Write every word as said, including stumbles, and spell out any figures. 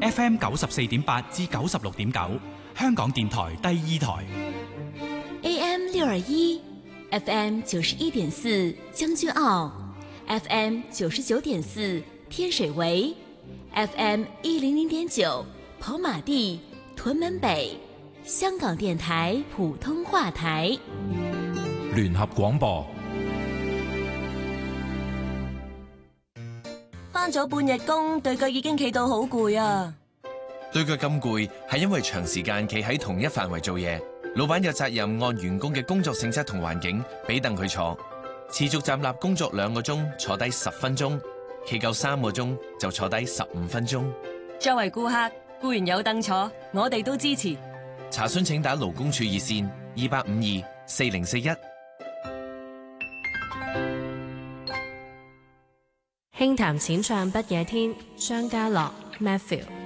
F M 九十四點八至九十六點九，香港電台第二台。 A M 六二一，F M 九十一點四將軍澳，F M 九十九點四天水圍，F M 一零零點九跑馬地、屯門北，香港電台普通話台。 聯合廣播。 返咗半日工，對腳已經企到好攰啊！ 對腳咁攰，係因為長時間企喺同一範圍做嘢。老闆有責任按員工嘅工作性質同環境，俾凳佢坐。持續站立工作兩個鐘，坐低十分鐘；企夠三個鐘，就坐低十五分鐘。 作為顧客，固然有凳坐，我哋都支持。 查詢請打勞工處熱線二八五二四零四一。 輕談淺唱不夜天，張家樂 Matthew。